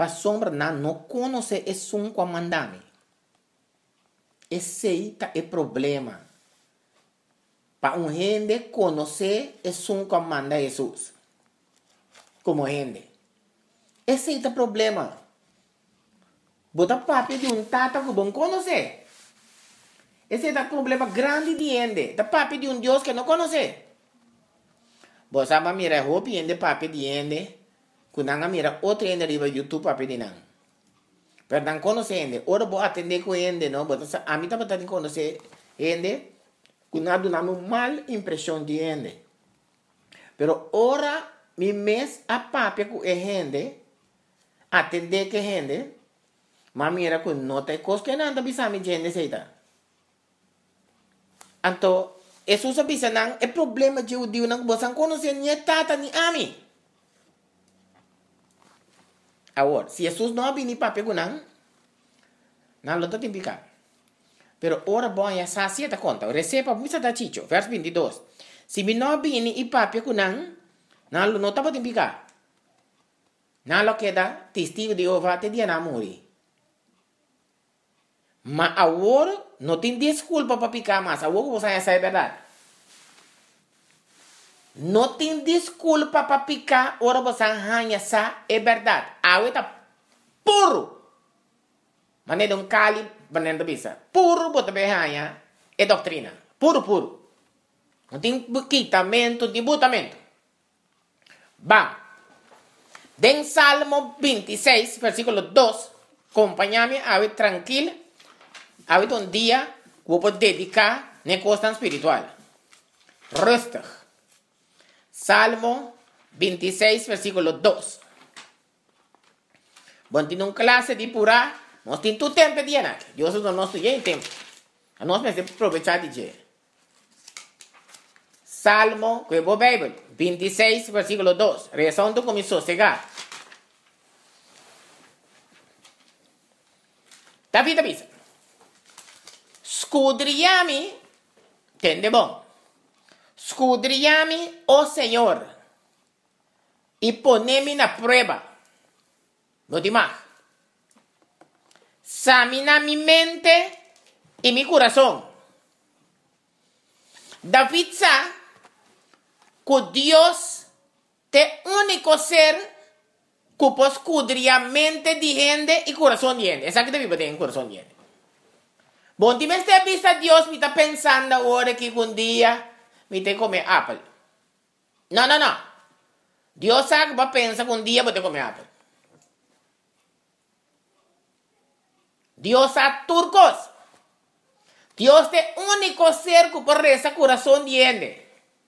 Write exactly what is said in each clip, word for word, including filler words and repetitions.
pa sombra na não conhece é um comandame. Esse aí tá é problema. Para um gente conhecer é um comanda Jesus. Como gente. Esse aí tá problema. Bota papi de um tata que bom conhecer. Esse é o problema grande de gente. Da papi de um Deus que não conhece. Você vai mirar roupa e ende papi de gente. Quando você mira outro ende riba YouTube papi de não. Pero não conhece gente. Ora vou atender com gente, não. A mim também tem que conhecer gente. Quando nós damos uma mal impressão de gente. Pero ora, mi mês a papi com a gente. Atender com a gente. Mas mira, quando não tem coisa que não está pensando em gente, seita. Então, Jesus avisa nang é problema de judeu nang bosan conhecer nem tata nem ami. Agora, se Jesus não abrir papel com nang, não lo tem picar. Pero ora bom ya sacia ta conta. Receba muita da chicho, verso vinte e dois. Se me não abrir e papel com nang, não lo não tá tem picar. Não lo queda testigo de Jeová te dia na morrer. Mas agora não tem desculpa para picar mais. Agora você já sabe a verdade. Não tem desculpa para picar. Agora você já sabe a verdade. Agora está puro. Mas não é um cali, mas não é bisa. Puro, você vai ganhar. É doutrina. Puro, puro. Não tem quitamento, não tem botamento. Vamos. Den Salmo vinte e seis, versículo dois. Acompanha-me, agora tranquilo. Ahorita un día vou poder dedicar na costa espiritual. Rustig. Salmo vinte e seis, versículo dois. Bom, tem uma classe de pura, nós temos todo tempo de ir aqui. Deus não nos tem tempo. Nós precisamos aproveitar de ir. Salmo, que é a Bíblia, vinte e seis, versículo dois. Rezando começou a chegar. David avisa. Scudriami, entende bom? Scudriami, oh Senhor, e ponemi na prova. No demais. Examina mi mente e mi coração. David sabe que Deus é o único ser que pode escudriar a mente de gente e coração de gente. Essa que David tem coração de gente. Bom, se me está vista Deus me está pensando agora que um dia me tem que comer apple. Não, não, não. Deus sabe que vai pensar que um dia vou ter que comer apple. Deus sabe turcos. Deus é o único ser que pode rezar o coração de gente.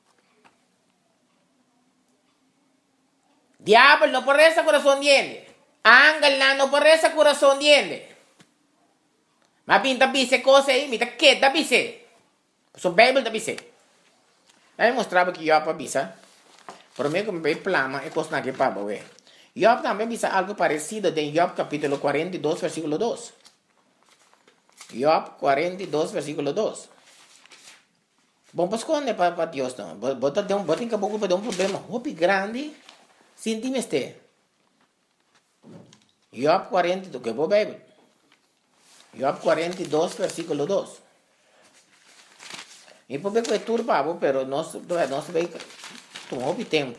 Diabo não pode rezar o coração de gente. Ángel não pode rezar o coração de gente. Mas pinta bise coisa aí, me tá quieta bise. So Bible da bise. Aí mostrava que Job bisa. Por meio que me veio plama e coisa que para ver. Job também bisa algo parecido em Job capítulo quarenta e dois, versículo dois. Job quarenta e dois, versículo dois. Bom, pues esconde para Deus não. Bota de um, bota em caboclo para dar um problema. Hopi grande. Sintime este. Job quarenta e dois, que é a Bíblia. Job quarenta e dois, versículo dois. E por que é turbado, pero nós nós vai tomar o tempo.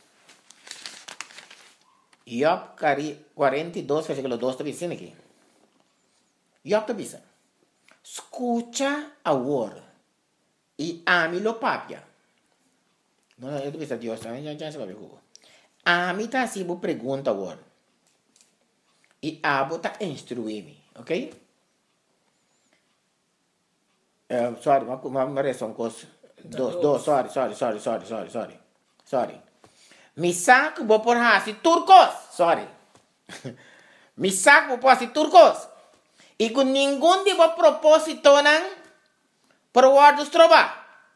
Job quarenta e dois, versículo dois está dizendo aqui. Job está dizendo: escucha agora e ame-lo papia. Não, eu estou dizendo Deus, já já se vai ver. Ame está assim, vou perguntar agora. E abo está instruir-me, ok? Uh, sorry, uma, uma, uma reação coisa. Dos, dos, sorry, sorry, sorry, sorry, sorry, sorry. Sorry. Mi saco vou por hasi turcos. Sorry. Mi saco vou por hasi turcos. E com nenhum de vos propósito não por guardos trova.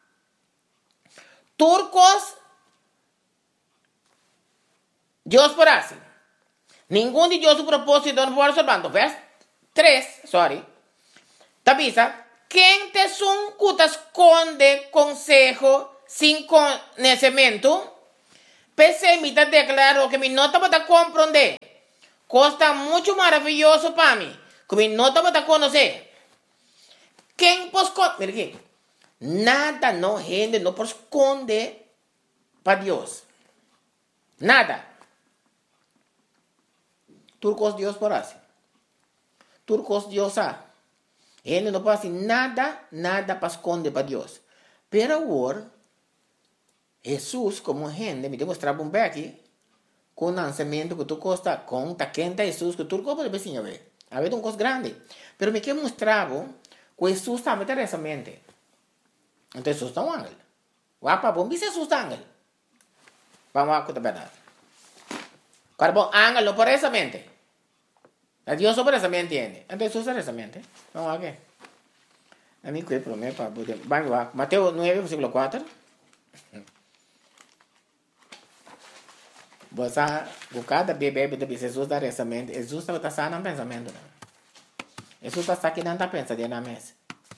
Turcos Deus por hasi. Nenhum de Deus o propósito não por observando. Verso três, sorry. Tabisa. Quem te son que te esconde consejo sin conhecimento? Pese me te declaro que mi nota para compreender. Costa mucho maravilloso para mí. Como no te vas a conocer. ¿Quién pues con... Mira aquí. Nada, no, gente, no esconde para Dios. Nada. Turcos Dios por así. Turcos Dios a. Gente no puede hacer nada, nada para esconder para Dios. Pero ahora, Jesús, como gente, me demostraba un aquí, con lanzamiento que tú costa, con taquenta Jesús, que tú puedes ver, ver. A ver, un cosa grande. Pero me quiero mostrar que Jesús está metiendo esa mente. Entonces, Jesús está un ángel. Guapa, bom, dice Jesús está ángel. Vamos a contar verdad. Cuando ángel no por esa mente. Dios por esa mente entiende. Entonces, Jesús es esa mente. Vamos a ver. A mí, que promete para poder. Vamos a Mateo nueve, versículo cuatro. Você, por cada bebê, Jesus dá essa mente. Jesus está passando no pensamento. Jesus está aqui não está pensando na mesa.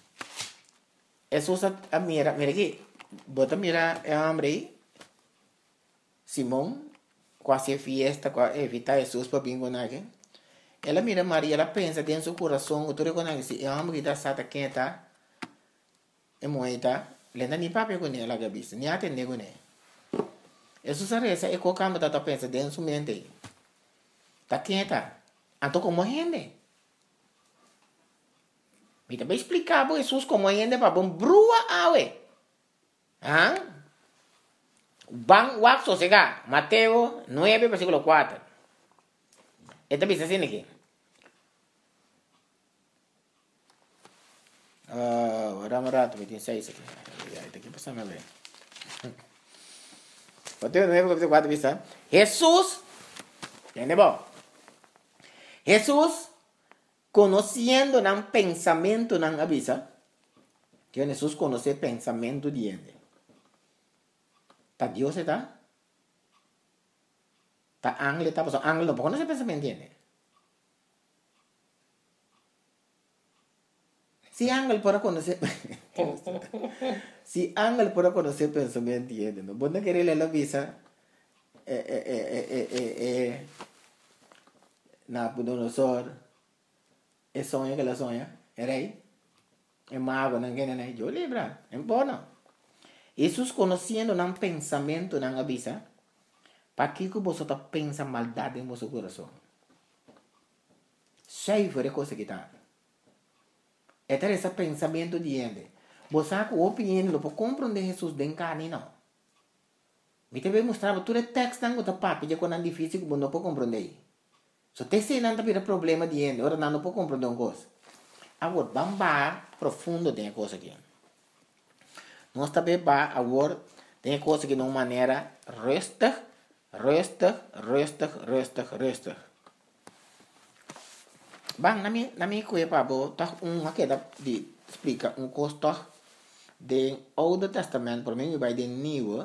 Jesus a mira, mira aqui. Bota mira é homem aí. Simão, quase fiesta, evita Jesus para vir com aqui. Ela mira Maria, ela pensa dentro do seu coração, tu reconhece, é homem que está sata quem está, é moita, lenda nem papel com ela, gabiça, nem atende com ela. Isso se reza, é qualquer coisa que tu pensa dentro da sua mente. Tá quem está? Então como gente? Me também explicar para Jesus como gente para bom brua awe. Ah? Bang wak sosega, Mateo nueve, versículo cuatro. Esta bisa sini aquí. Ah, uh, rama rato, veintiséis aquí. Esta aquí pasamos a ver. Mateo nueve, versículo cuatro, vista. Jesús, ¿entiende vos? Jesús, conociendo el pensamiento de la avisa, que Jesús conoce el pensamiento de gente. ¿Está Dios está? ¿Está ángel está? Pues ángel no conoce el pensamiento de gente. Si ángel puede conocer, si ángel puede conocer el pensamiento de gente, ¿no? Vos no querés leer la visa, eh, eh, eh, eh, eh, eh, Nabucodonosor, el sueño que la sueña, el rey, el mago, no quiere, yo libra, es bueno. Jesús conociendo un pensamiento, una avisa, para que vosotros pensan maldad en vuestro corazón. Cheio de cosas que están. Este es ese pensamiento de gente. Vosotros que opinión lo puedo comprender Jesús de carne, no. Me te voy a mostrar todo el texto en otra parte, ya cuando es difícil que no puedo comprender. So te sei não tem problema de gente, ora não pode compreender uma coisa. Agora, vamos para profundo de coisa aqui. Nós também para agora tem coisa que de uma maneira resta, resta, resta, resta, resta. Bang, na minha na minha coisa para botar um aqui de explica um costo de Oude Testamento para mim vai de Nieuwe.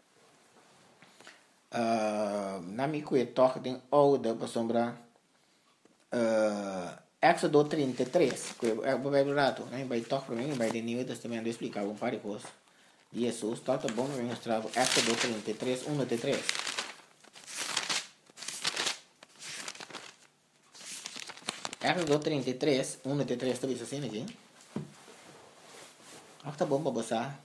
Uh, na minha coisa toch de Oude para sombra uh, Éxodo trinta e três, que é o Bíblia rato, né? Vai toch para mim vai de Nieuwe Testamento explicar um par de coisas de Jesus, tá bom, eu mostrar Éxodo trinta e três, um até três. Éxodo trinta e três, um até três, tá vendo assim aqui? Ah, tá bom para passar.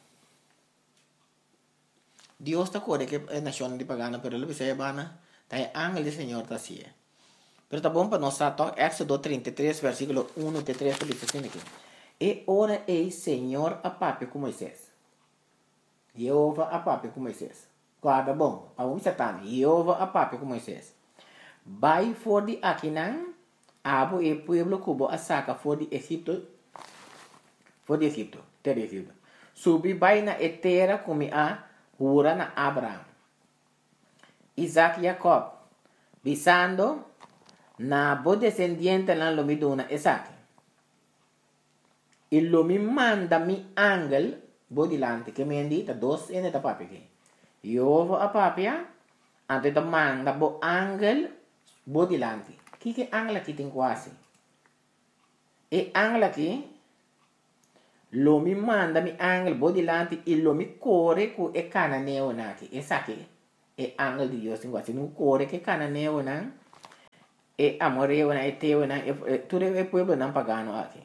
Dios está corre que es nación de pagana, pero lo que se llama, está ángel del Señor está así. Pero está bom para nosotros, Éxodo trinta e três, versículo um até três, está assim aqui. E ora ei Senhor a papo com Moisés. Jeová a papo com Moisés. Guarda bom, para um satã, Jeová a papo com Moisés. Vai for de Aquinan, abo e pueblo cubo a saca for de Egipto, for de Egipto, terra Egipto. Subi vai na etera como a Hura na Abraham, Isaac e Jacob, visando na bo descendiente na lomiduna Isaac. E lo mi manda mi angel bo dilante, que me indita dos ene ta papi que. Io a papia, ante ta manda bo angel bo dilante. Que que angel aqui tem quase? E angel aqui lo mi manda mi angel bo dilante e lo mi corre cu e cananeo naki. E sa che e angel di Dio sin quasi non corre che cananeo nan e amoreu na e teu na tudo é pueblo não pagano aqui.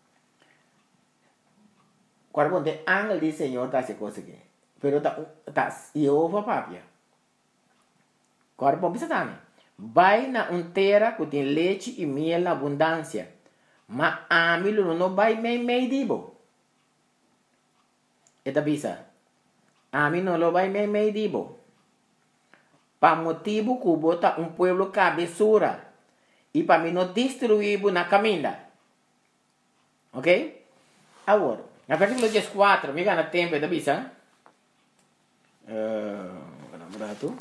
Quando de ángel do Senhor tá se coisa aqui. Pero tá tá Jeová papia. Quando bom bisa também. Vai na um terra que tem leite e miel na abundância. Mas a mim não vai meio meio dibo. Eta bisa. A mim não vai meio meio dibo. Para motivo que bota um pueblo cabeçura. E para mim não destruir na caminha. Ok? Agora, na versículo quatro, me gana tempo, eta bisa. Uh, Vamos tu.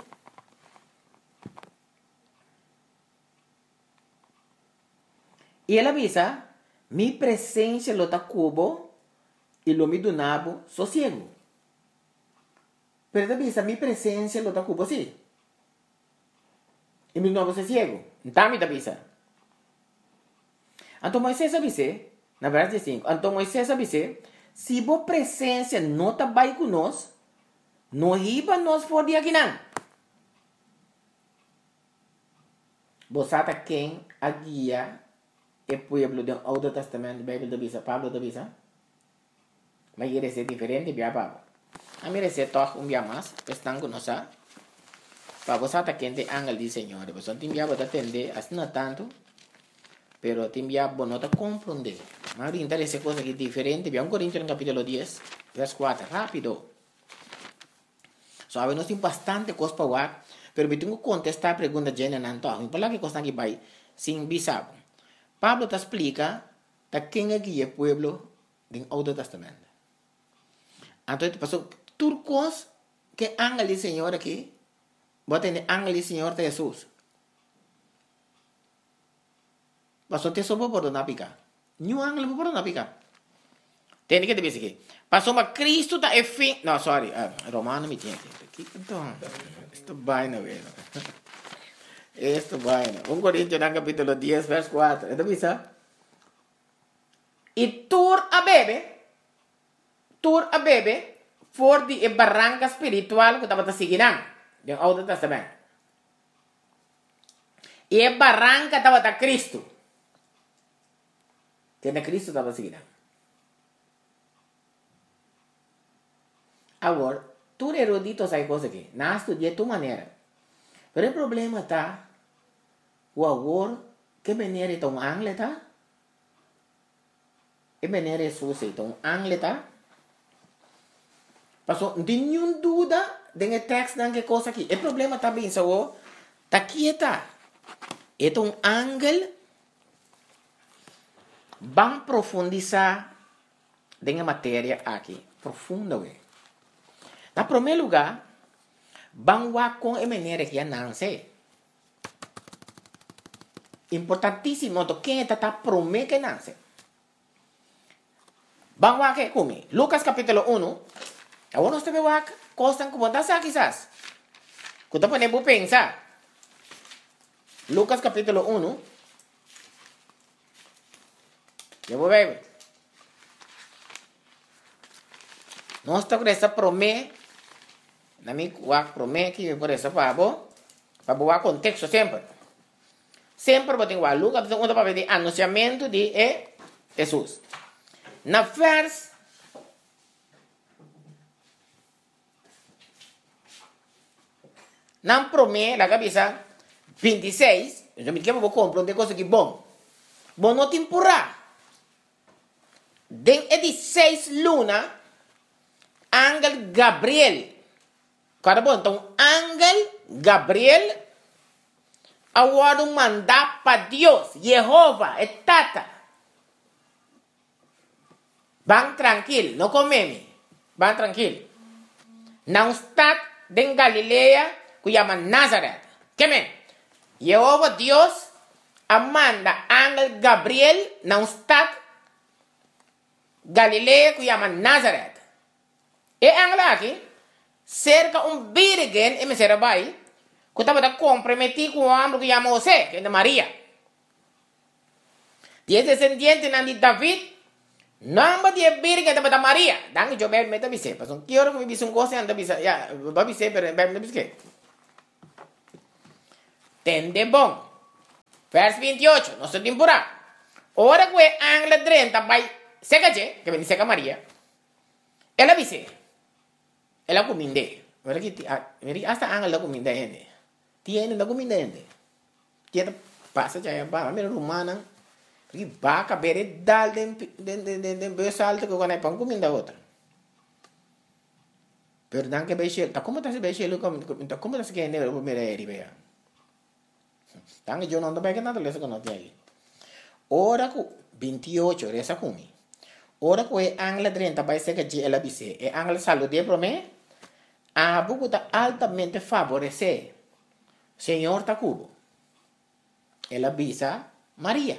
E ela avisa, mi presença lo ta cubo e lo mi donabo sossego. Pero ela avisa, mi presença lo ta cubo sim. E mi donabo sossego. Então me avisa. Então Moisés avisa, na verdade cinco, então Moisés avisa, se bo presença não tá vai conosco, não riba nós for de aqui não. Bosata quem a guia e pueblo do Alto Testamento, Bíblia da Bisa, Pablo da Bisa. Mas ele é diferente, bia Pablo. A mim é toque um dia mais, estão conosco. Para você tá quente ángel do Senhor, você tem bia para atender, assim não tanto, pero tem bia para não compreender. Mas interessa coisa que é diferente, bia um Coríntios no capítulo dez, verso quatro, rápido. Sabe, nós temos bastante coisa para falar, pero eu tenho que contestar a pergunta de Jenna Nanto. Por lá que coisa que vai, sem bisabo. Pablo te explica de quem é que é o pueblo do Alto Testamento. Então, passou turcos que ángel do Senhor aqui, bota em ángel do Senhor de Jesus. Passou te soube por não picar. Nenhum ángel por não picar. Tem que te dizer aqui. Passou mas Cristo tá é fim. Não, sorry, uh, Romano me tinha aqui. Então, isto vai na vez. Esto vaina. um Coríntios no capítulo dez, verso quatro. ¿Esto bisa? E tur a bebe, tur a bebe, for di e barranca espiritual que estava seguindo do Alto Testamento. E e barranca estava da Cristo. Que na Cristo estava seguindo. Agora, tu erudito sai coisa aqui. Não estudia de tua maneira. Pero o problema está, o agora, que maneira é um ángel, tá? Que maneira é sussa, então, ángel, tá? Passou, não tem nenhuma dúvida, tem texto, tem que coisa aqui. O problema está bem, só, tá aqui, tá? É um ángel, vamos profundizar na matéria aqui, profunda, ué. Na primeiro lugar, vamos com a maneira que não sei. Importantíssimo, quem está tá prometendo que não sei. Vamos aqui comigo. Lucas capítulo um. Agora nós temos aqui, coisas que podem ser quizás. Que você pode pensar. Lucas capítulo um. Eu vou ver. Nós temos essa promessa. Na minha promessa que por essa pabo, para boa contexto sempre. Sempre vou ter o Lucas um para ver o anunciamento de Jesus. Na vers na promessa da cabeça vinte e seis, eu me quero vou compreender coisa que bom. Bom não te empurrar. Den dezesseis luna, ángel Gabriel. Cada bom, então, ángel Gabriel, agora mandar para Deus, Jeová, é tata. Vão tranquilo, não comeme. Vão tranquilo. Não está em Galileia, que chama Nazaré. Que men? Jeová, Deus, manda ángel Gabriel, não está Galileia, que chama Nazaré. E ángel aqui, cerca um virgem e me será vai que estava comprometido com o homem que chama José, que é de Maria. E esse descendente de David, não de virgem estava da Maria. Danke eu bebe meta bise, mas um que hora que me bise um gosto anda bise, já, vai bise, pero bebe meta bise. Tende bom. Verso veintiocho, nuestra temporada. Ahora que Ángel treinta vai seca che, que viene seca María. Ela dice, ela cominde. Mira que hasta Ángel la cominde gente. Tiene la cominde gente. Tiene pasa ya va, mira romana. Porque va a caber dal de de de de de beso alto que cuando pon cominde outra. Pero dan que beche, tá como tá se beche, tá como tá se que nele o primeiro eri bea. Dan que eu não tô bem que nada lesa que não tem aí. Ora ku veintiocho resa kumi. Ora ku e Ángel treinta vai ser que ela dice, e Ángel salude pro me. A buku tá altamente favorecer. Senhor tá cubo. Ela avisa Maria.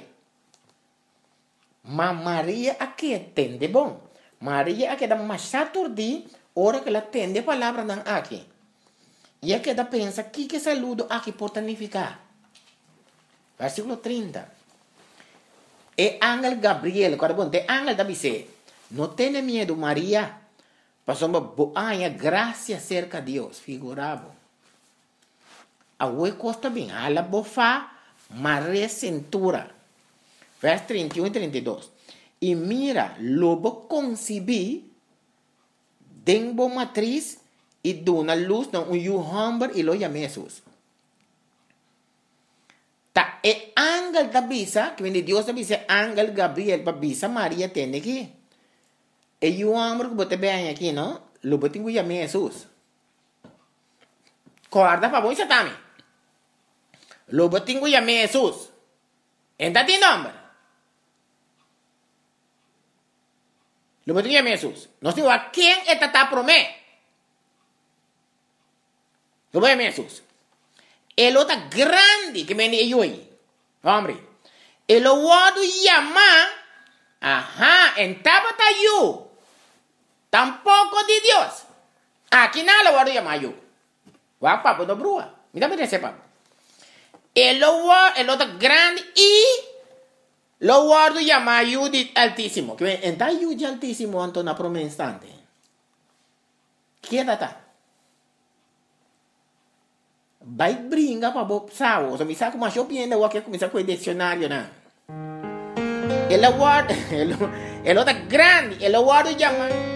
Mas Maria aqui entende bom. Maria aqui dá mais saturdi, ora que ela entende a palavra não aqui. E aqui dá pensa, que que saludo aqui pode significar? Versículo trinta. E Ángel Gabriel, quando bom, te Ángel da dice, não tenha medo Maria, passamos boa graça cerca de Deus, figurado. A oi costa bem, a la bofa, Maria cintura. Verso trinta e um e trinta e dois. E mira, lobo concebi, denbo matriz, e dona luz, não, um yuhamber, e lo chama Jesus. Ta e Ángel da bisa, que vem de Deus da bisa, Ángel Gabriel, para bisa Maria tem aqui. E yuhamber, que bote bem aqui, não? Lobo tem que chamar Jesus. Guarda para você também. Lobo tem que chamar Jesus. Entra tem nome. Lobo tem que chamar Jesus. Nós temos a quem é tata promé. Lobo é Jesus. Ele está grande que vem de hoje. Homem. Ele o chama. Ajá, en tabata you. Tampoco de Dios. Aqui não lo guardo chamar you. Wa papo do brua. Me dá me desse papo. Ele está grande e lo guardo chamar you de altíssimo. Que está you de altíssimo anto na promessa instante. Que é data? Vai brincar para o sao. Se me saco mais eu piendo, eu quero começar com o dicionário, né? Ele guarda, ele, ele está grande, ele guarda chama